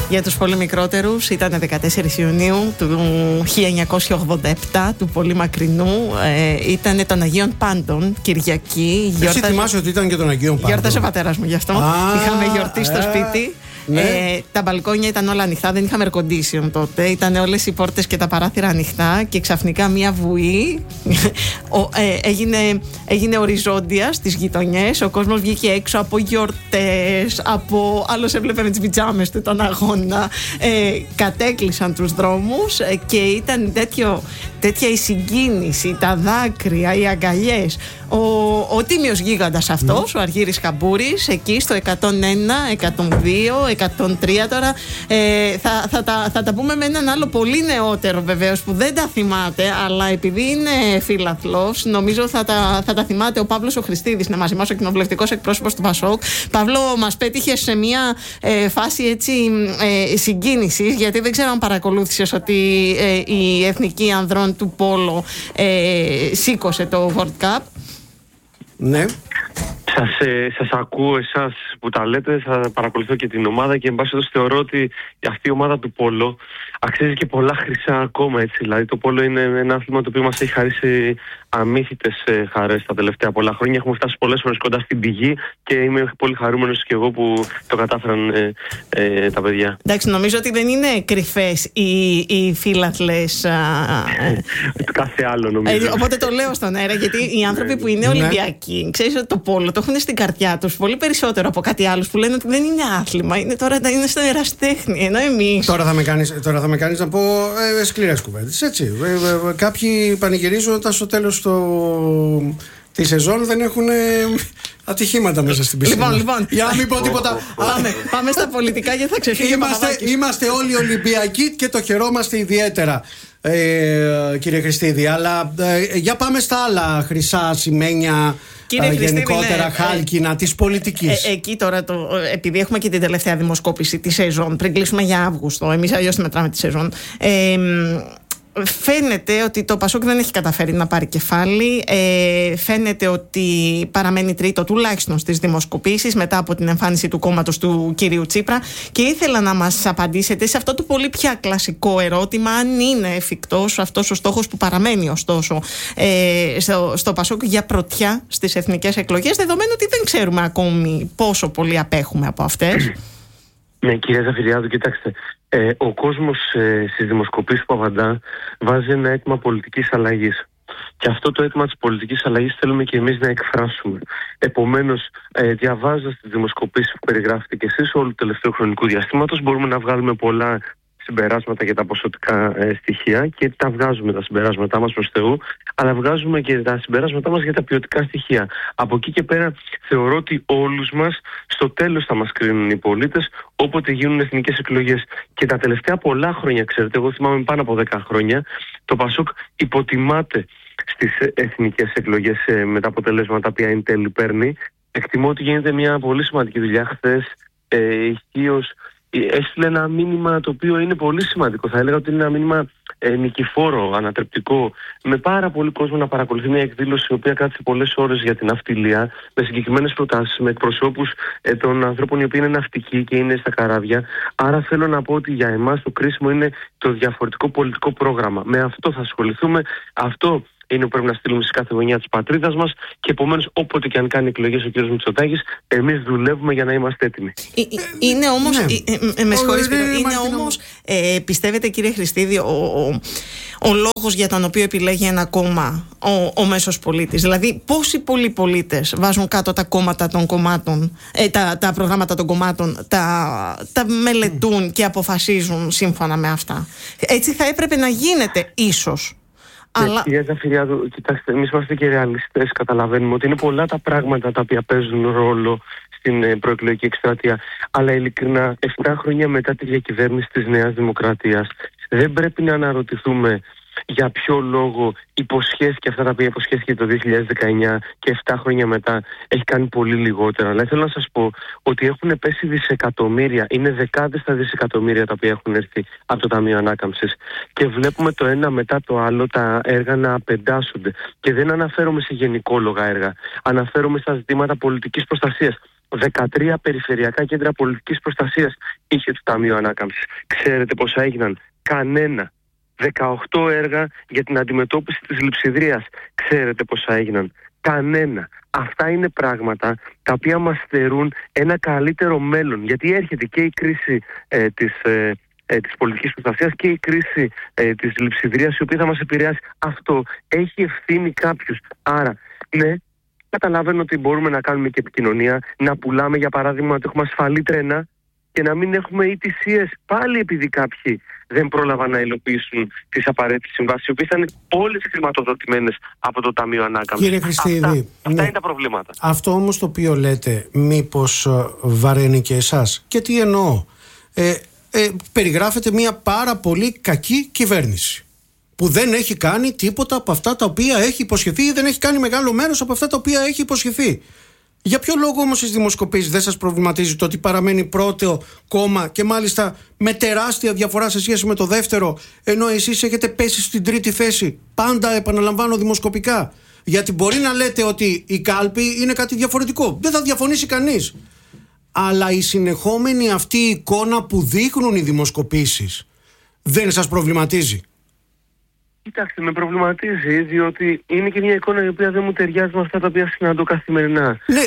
Για τους πολύ μικρότερους ήταν 14 Ιουνίου του 1987, του πολύ μακρινού. Ήταν των Αγίων Πάντων, Κυριακή. Εσύ θυμάσαι ότι ήταν και των Αγίων Πάντων? Γιόρτασε ο πατέρας μου γι' αυτό. Είχαμε γιορτή στο σπίτι. Ναι. Τα μπαλκόνια ήταν όλα ανοιχτά, δεν είχαμε air condition τότε. Ήταν όλες οι πόρτες και τα παράθυρα ανοιχτά και ξαφνικά μία βουή έγινε οριζόντια στις γειτονιές. Ο κόσμος βγήκε έξω από γιορτές, άλλος έβλεπε με τις πιτζάμες του τον αγώνα. Κατέκλεισαν τους δρόμους και ήταν τέτοια η συγκίνηση, τα δάκρυα, οι αγκαλιές. Ο τίμιος γίγαντας αυτός, ο Αργύρης Καμπούρης, εκεί στο 101, 102, 103 τώρα. Θα τα πούμε με έναν άλλο πολύ νεότερο βεβαίως που δεν τα θυμάται, αλλά επειδή είναι φίλαθλος, νομίζω θα τα θυμάται. Ο Παύλος ο Χριστίδης είναι μαζί μας, ο κοινοβουλευτικός εκπρόσωπος του ΠΑΣΟΚ. Παύλο, μας πέτυχε σε μια φάση έτσι συγκίνησης, γιατί δεν ξέρω αν παρακολούθησες ότι η Εθνική Ανδρών του Πόλο σήκωσε το World Cup. Ναι. Σας ακούω εσάς που τα λέτε, θα παρακολουθώ και την ομάδα και εν πάση περιπτώσει θεωρώ ότι αυτή η ομάδα του Πόλο αξίζει και πολλά χρυσά ακόμα, έτσι. Δηλαδή το Πόλο είναι ένα άθλημα το οποίο μας έχει χαρίσει αμύθιτες χαρές τα τελευταία πολλά χρόνια. Έχουμε φτάσει πολλές φορές κοντά στην πηγή και είμαι πολύ χαρούμενος και εγώ που το κατάφεραν τα παιδιά. Εντάξει, νομίζω ότι δεν είναι κρυφές οι φίλαθλες. Κάθε άλλο νομίζω. Οπότε το λέω στον αέρα, γιατί οι άνθρωποι που είναι Ολυμπιακοί, ξέρεις ότι το Πόλο το έχουν στην καρδιά τους πολύ περισσότερο από κάτι άλλο που λένε ότι δεν είναι άθλημα. Είναι στο ερασιτέχνη. Ενώ εμείς. Τώρα θα με κάνεις να πω σκληρές κουβέντες. Έτσι. Κάποιοι πανηγυρίζουν όταν στο τέλος τη σεζόν δεν έχουν ατυχήματα μέσα στην πισίνα. Λοιπόν. Για να μην πω τίποτα. Πάμε στα πολιτικά γιατί θα ξεφύγει. Είμαστε όλοι Ολυμπιακοί και το χαιρόμαστε ιδιαίτερα, κύριε Χριστίδη. Αλλά για πάμε στα άλλα χρυσά σημαίνια. Γενικότερα χάλκινα της πολιτικής. Εκεί τώρα, επειδή έχουμε και την τελευταία δημοσκόπηση τη σεζόν, πριν κλείσουμε για Αύγουστο, εμείς αλλιώς τη μετράμε τη σεζόν, φαίνεται ότι το ΠΑΣΟΚ δεν έχει καταφέρει να πάρει κεφάλι. Φαίνεται ότι παραμένει τρίτο τουλάχιστον στις δημοσκοπήσεις μετά από την εμφάνιση του κόμματος του κυρίου Τσίπρα. Και ήθελα να μας απαντήσετε σε αυτό το πολύ πια κλασικό ερώτημα, αν είναι εφικτός αυτός ο στόχος που παραμένει ωστόσο στο ΠΑΣΟΚ για πρωτιά στις εθνικές εκλογές, δεδομένου ότι δεν ξέρουμε ακόμη πόσο πολύ απέχουμε από αυτές. Ναι, κυρία Ζαφυριάδου, κοιτάξτε. Ο κόσμος στις δημοσκοπήσεις που απαντά βάζει ένα αίτημα πολιτικής αλλαγής. Και αυτό το αίτημα της πολιτικής αλλαγής θέλουμε και εμείς να εκφράσουμε. Επομένως, διαβάζοντας τις δημοσκοπήσεις που περιγράφετε και εσείς όλου του τελευταίου χρονικού διαστήματος, μπορούμε να βγάλουμε πολλά συμπεράσματα για τα ποσοτικά στοιχεία και τα βγάζουμε τα συμπεράσματά μας προς Θεού, αλλά βγάζουμε και τα συμπεράσματά μας για τα ποιοτικά στοιχεία. Από εκεί και πέρα θεωρώ ότι όλους μας στο τέλος θα μας κρίνουν οι πολίτες όποτε γίνουν εθνικές εκλογές. Και τα τελευταία πολλά χρόνια, ξέρετε, εγώ θυμάμαι πάνω από 10 χρόνια, το ΠΑΣΟΚ υποτιμάται στις εθνικές εκλογές με τα αποτελέσματα που εν τέλει παίρνει. Εκτιμώ ότι γίνεται μια πολύ σημαντική δουλειά. Χθες ηχείως έστειλε ένα μήνυμα το οποίο είναι πολύ σημαντικό. Θα έλεγα ότι είναι ένα μήνυμα νικηφόρο, ανατρεπτικό, με πάρα πολύ κόσμο να παρακολουθεί μια εκδήλωση η οποία κράτησε πολλές ώρες για την ναυτιλία, με συγκεκριμένες προτάσεις, με εκπροσώπους των ανθρώπων οι οποίοι είναι ναυτικοί και είναι στα καράβια. Άρα θέλω να πω ότι για εμάς το κρίσιμο είναι το διαφορετικό πολιτικό πρόγραμμα. Με αυτό θα ασχοληθούμε. Αυτό είναι που πρέπει να στείλουμε σε κάθε γωνιά της πατρίδας μας και επομένως όποτε και αν κάνει εκλογές ο κ. Μητσοτάκης, εμείς δουλεύουμε για να είμαστε έτοιμοι. Είναι όμως, με συγχωρείς, είναι όμως, πιστεύετε κύριε Χριστίδη, ο λόγος για τον οποίο επιλέγει ένα κόμμα ο μέσος πολίτης? Δηλαδή πόσοι πολλοί πολίτες βάζουν κάτω τα κόμματα των κομμάτων, τα προγράμματα των κομμάτων, τα μελετούν και αποφασίζουν σύμφωνα με αυτά? Έτσι θα έπρεπε να γίνεται ίσως. Αλλά... Κυρία Ζαφυριάδου, κοιτάξτε, εμείς είμαστε και ρεαλιστές, καταλαβαίνουμε ότι είναι πολλά τα πράγματα τα οποία παίζουν ρόλο στην προεκλογική εκστρατεία. Αλλά ειλικρινά, 7 χρόνια μετά τη διακυβέρνηση της Νέας Δημοκρατίας, δεν πρέπει να αναρωτηθούμε για ποιο λόγο υποσχέθηκε αυτά τα οποία υποσχέθηκε το 2019 και 7 χρόνια μετά έχει κάνει πολύ λιγότερα. Αλλά θέλω να σας πω ότι έχουν πέσει δισεκατομμύρια, είναι δεκάδες τα δισεκατομμύρια τα οποία έχουν έρθει από το Ταμείο Ανάκαμψης και βλέπουμε το ένα μετά το άλλο τα έργα να απεντάσσονται. Και δεν αναφέρομαι σε γενικόλογα έργα, αναφέρομαι στα ζητήματα πολιτικής προστασίας. 13 περιφερειακά κέντρα πολιτικής προστασίας είχε το Ταμείο Ανάκαμψης. Ξέρετε πόσα έγιναν? Κανένα. 18 έργα για την αντιμετώπιση της λειψιδρίας. Ξέρετε πόσα έγιναν? Κανένα. Αυτά είναι πράγματα τα οποία μας στερούν ένα καλύτερο μέλλον. Γιατί έρχεται και η κρίση της πολιτικής προστασίας και η κρίση της λειψιδρίας, η οποία θα μας επηρεάσει. Αυτό έχει ευθύνη κάποιος. Άρα, ναι, καταλαβαίνω ότι μπορούμε να κάνουμε και επικοινωνία, να πουλάμε για παράδειγμα ότι έχουμε ασφαλή τρένα και να μην έχουμε ETCS, πάλι επειδή κάποιοι δεν πρόλαβαν να υλοποιήσουν τις απαραίτητες συμβάσεις, οι οποίες ήταν όλες χρηματοδοτημένες από το Ταμείο Ανάκαμψης. Κύριε Χριστίδη, αυτά είναι τα προβλήματα. Αυτό όμως το οποίο λέτε, μήπως βαραίνει και εσάς? Και τι εννοώ? Περιγράφεται μια πάρα πολύ κακή κυβέρνηση που δεν έχει κάνει τίποτα από αυτά τα οποία έχει υποσχεθεί ή δεν έχει κάνει μεγάλο μέρος από αυτά τα οποία έχει υποσχεθεί. Για ποιο λόγο όμως στις δημοσκοπήσεις δεν σας προβληματίζει το ότι παραμένει πρώτο κόμμα και μάλιστα με τεράστια διαφορά σε σχέση με το δεύτερο, ενώ εσείς έχετε πέσει στην τρίτη θέση? Πάντα επαναλαμβάνω δημοσκοπικά. Γιατί μπορεί να λέτε ότι η κάλπη είναι κάτι διαφορετικό. Δεν θα διαφωνήσει κανείς. Αλλά η συνεχόμενη αυτή εικόνα που δείχνουν οι δημοσκοπήσεις δεν σας προβληματίζει? Κοιτάξτε, με προβληματίζει, διότι είναι και μια εικόνα η οποία δεν μου ταιριάζει με αυτά τα οποία συναντώ καθημερινά. Ναι,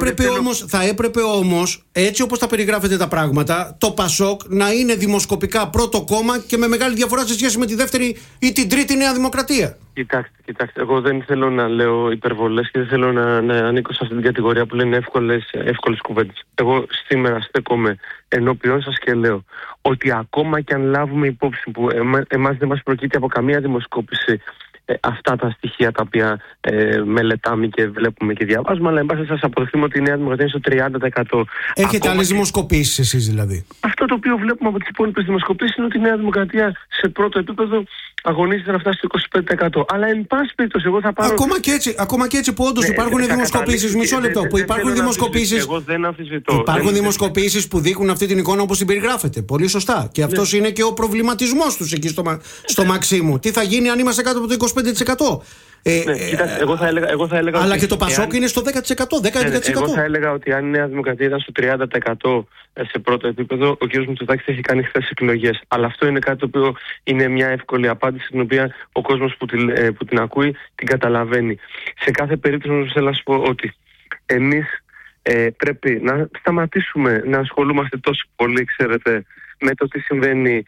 θα έπρεπε όμως, έτσι όπως τα περιγράφετε τα πράγματα, το ΠΑΣΟΚ να είναι δημοσκοπικά πρώτο κόμμα και με μεγάλη διαφορά σε σχέση με τη δεύτερη ή την τρίτη Νέα Δημοκρατία. Κοιτάξτε, εγώ δεν θέλω να λέω υπερβολές και δεν θέλω να ανήκω σε αυτή την κατηγορία που λένε εύκολες κουβέντες. Εγώ σήμερα στέκομαι ενώπιον σας και λέω ότι ακόμα και αν λάβουμε υπόψη που εμάς δεν μας προκύπτει από καμία δημοσκόπηση αυτά τα στοιχεία τα οποία μελετάμε και βλέπουμε και διαβάζουμε, αλλά εν πάση σας αποδεχτούμε ότι η Νέα Δημοκρατία είναι στο 30%. Έχετε άλλες δημοσκοπήσεις εσείς δηλαδή? Αυτό το οποίο βλέπουμε από τις υπόλοιπες δημοσκοπήσεις είναι ότι η Νέα Δημοκρατία σε πρώτο επίπεδο αγωνίζεται να φτάσει στο 25%. Αλλά εν πάση περιπτώσει, εγώ θα πάρω. Ακόμα και έτσι που όντως υπάρχουν δημοσκοπήσεις. Μισό λεπτό. Που υπάρχουν δημοσκοπήσεις. Εγώ δεν αμφισβητώ. Υπάρχουν δημοσκοπήσεις που δείχνουν αυτή την εικόνα όπως την περιγράφετε. Πολύ σωστά. Και αυτός είναι και ο προβληματισμός τους εκεί στο Μαξίμου. Τι θα γίνει αν είμαστε κάτω από το 25%? Κοιτάξτε, εγώ θα έλεγα αλλά ότι και το ΠΑΣΟΚ είναι στο 10%. Εγώ θα έλεγα ότι αν η Νέα Δημοκρατία ήταν στο 30% σε πρώτο επίπεδο, ο κ. Μητσοτάκης έχει κάνει χθες εκλογές. Αλλά αυτό είναι κάτι το οποίο είναι μια εύκολη απάντηση, την οποία ο κόσμος που την ακούει την καταλαβαίνει. Σε κάθε περίπτωση θέλω να σας πω ότι εμείς πρέπει να σταματήσουμε να ασχολούμαστε τόσο πολύ, ξέρετε, με το τι συμβαίνει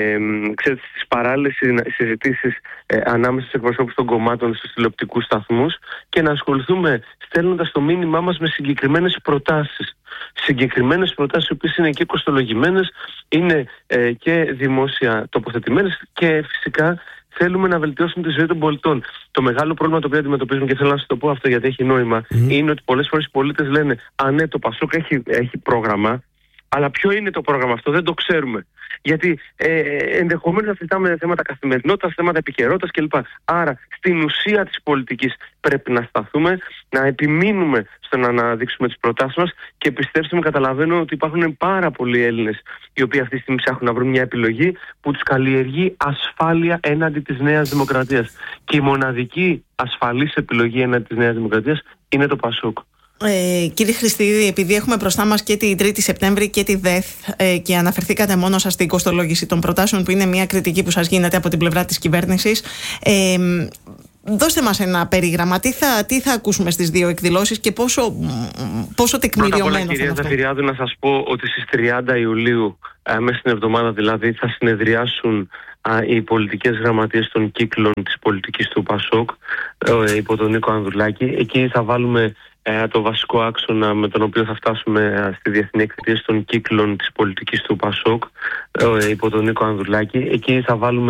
στις παράλληλες συζητήσεις ανάμεσα στους εκπροσώπους των κομμάτων στους τηλεοπτικούς σταθμούς και να ασχοληθούμε στέλνοντας το μήνυμά μας με συγκεκριμένες προτάσεις. Συγκεκριμένες προτάσεις οι οποίες είναι και κοστολογημένες, είναι και δημόσια τοποθετημένες και φυσικά θέλουμε να βελτιώσουμε τη ζωή των πολιτών. Το μεγάλο πρόβλημα το οποίο αντιμετωπίζουμε, και θέλω να σας το πω αυτό γιατί έχει νόημα, είναι ότι πολλές φορές οι πολίτες λένε «Α, ναι, το ΠΑΣΟΚ έχει πρόγραμμα». Αλλά ποιο είναι το πρόγραμμα αυτό, δεν το ξέρουμε. Γιατί ενδεχομένως να συζητάμε θέματα καθημερινότητας, θέματα επικαιρότητας κλπ. Άρα, στην ουσία της πολιτικής πρέπει να σταθούμε, να επιμείνουμε στο να αναδείξουμε τις προτάσεις μας και πιστέψτε με, καταλαβαίνω ότι υπάρχουν πάρα πολλοί Έλληνες οι οποίοι αυτή τη στιγμή ψάχνουν να βρουν μια επιλογή που τους καλλιεργεί ασφάλεια έναντι της Νέας Δημοκρατίας. Και η μοναδική ασφαλής επιλογή έναντι της Νέας Δημοκρατίας είναι το ΠΑΣΟΚ. Κύριε Χριστίδη, επειδή έχουμε μπροστά μας και την 3η Σεπτέμβρη και τη ΔΕΘ και αναφερθήκατε μόνο σας στην κοστολόγηση των προτάσεων, που είναι μια κριτική που σας γίνεται από την πλευρά της κυβέρνησης, δώστε μας ένα περίγραμμα. Τι θα ακούσουμε στις δύο εκδηλώσεις και πόσο τεκμηριωμένο θα είναι αυτό? Κυρία Ζαφυριάδου, να σας πω ότι στις 30 Ιουλίου, μέσα στην εβδομάδα δηλαδή, θα συνεδριάσουν οι πολιτικές γραμματείες των κύκλων της πολιτικής του ΠΑΣΟΚ υπό τον Νίκο Ανδρουλάκη. Εκεί θα βάλουμε το βασικό άξονα με τον οποίο θα φτάσουμε στη διεθνή εκθέση των κύκλων της πολιτικής του ΠΑΣΟΚ υπό τον Νίκο Ανδρουλάκη. Εκεί θα βάλουμε